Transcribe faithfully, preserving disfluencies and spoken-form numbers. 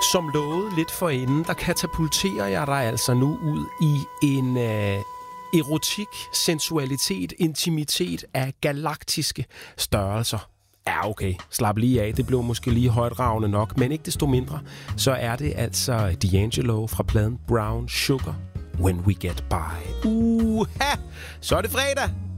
Som lovet lidt forinden, der katapulterer jeg dig altså nu ud i en øh, erotik, sensualitet, intimitet af galaktiske størrelser. Ja, okay, slap lige af. Det blev måske lige højtragende nok, men ikke desto mindre, så er det altså D'Angelo fra pladen Brown Sugar, When We Get By. Uha! Så er det fredag!